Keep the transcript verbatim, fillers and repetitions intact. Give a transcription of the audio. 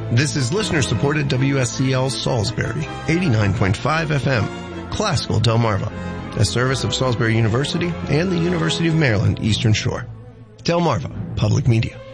This is listener-supported W S C L Salisbury, eighty-nine point five F M, Classical Delmarva, a service of Salisbury University and the University of Maryland Eastern Shore. Delmarva Public Media.